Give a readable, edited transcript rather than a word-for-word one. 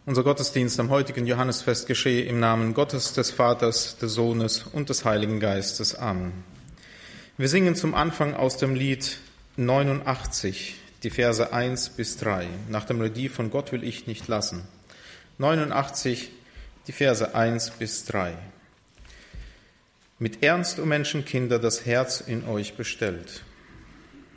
Unser Gottesdienst am heutigen Johannesfest geschehe im Namen Gottes, des Vaters, des Sohnes und des Heiligen Geistes. Amen. Wir singen zum Anfang aus dem Lied 89, die Verse 1 bis 3, nach der Melodie von Gott will ich nicht lassen. 89, die Verse 1 bis 3. Mit Ernst, o Menschenkinder, das Herz in euch bestellt.